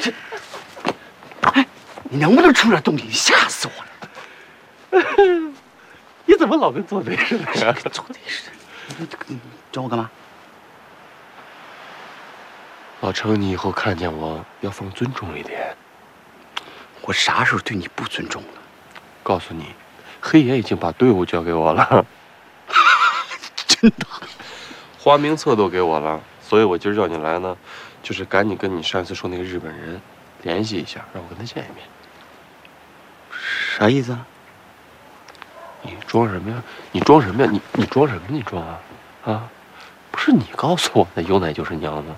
哎，你能不能出点动静？吓死我了！ 你怎么老跟做贼似的呀？ 做贼似的！你找我干嘛？ 老程，你以后看见我要放尊重一点。 我啥时候对你不尊重了？ 告诉你，黑爷已经把队伍交给我了。 真的？ 花名册都给我了，所以我今儿叫你来呢，就是赶紧跟你上次说那个日本人联系一下，让我跟他见一面。 啥意思啊？ 你装什么呀？你装什么呀？你装什么？你装啊？啊？不是你告诉我的，有奶就是娘吗？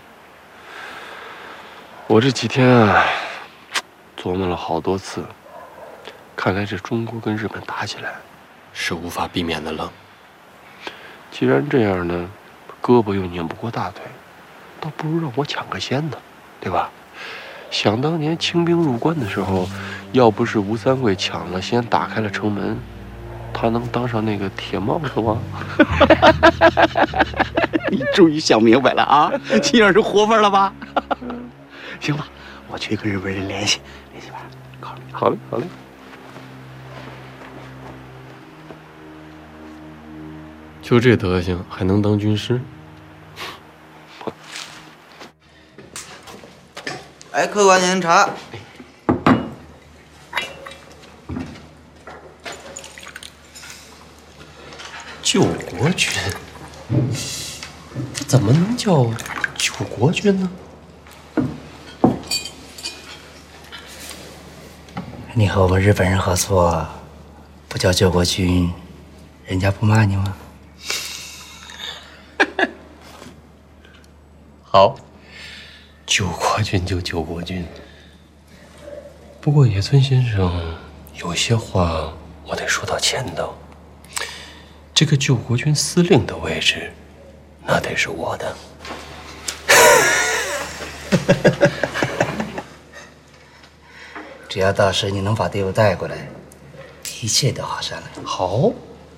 我这几天啊，琢磨了好多次，看来这中国跟日本打起来是无法避免的了。既然这样呢，胳膊又拧不过大腿，倒不如让我抢个先呢，对吧？想当年清兵入关的时候，要不是吴三桂抢了先，打开了城门，他能当上那个铁帽子吗？ 你终于想明白了啊！这样是活法了吧？行吧，我去跟日本人联系吧，考虑。 好嘞，好嘞。就这德行，还能当军师？ 哎，客官您茶。 救国军，这怎么能叫救国军呢？ 你和我们日本人合作，不叫救国军，人家不骂你吗？ 好，救国军就救国军。不过野村先生，有些话我得说到前头。这个救国军司令的位置，那得是我的。 只要到时你能把队伍带过来，一切都好商量。 好。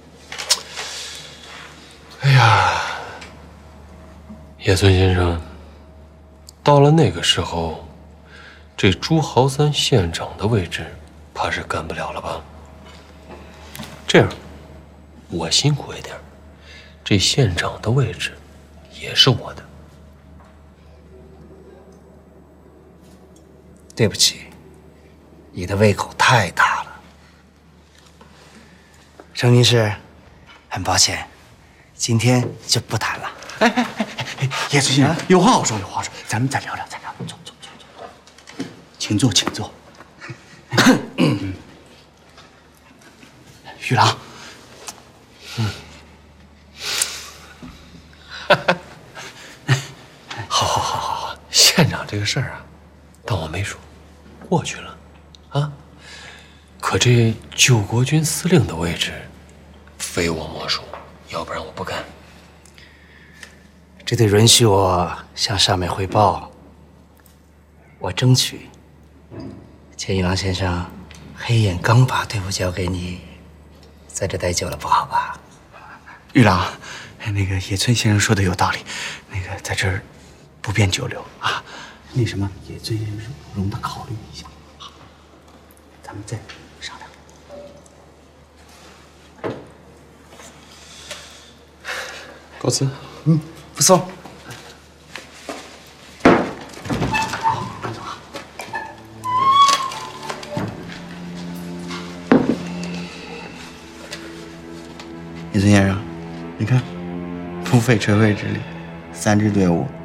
哎呀，野村先生，到了那个时候，这朱豪三县长的位置，怕是干不了了吧？这样，我辛苦一点，这县长的位置也是我的。 对不起，你的胃口太大了。程女士，很抱歉，今天就不谈了。 叶村先生，有话好说，咱们再聊聊，走，请坐，玉郎， 好，县长这个事儿啊，当我没说，过去了，啊。可这救国军司令的位置，非我莫属，要不然我不干。 这得允许我向上面汇报，我争取。钱一郎先生，黑眼刚把队伍交给你，在这待久了不好吧？ 玉郎，那个野村先生说的有道理，那个在这儿不便久留啊。那什么，野村先生容他考虑一下，好，咱们再商量。 告辞。 不送。野村先生，你看，不费吹灰之力，3支队伍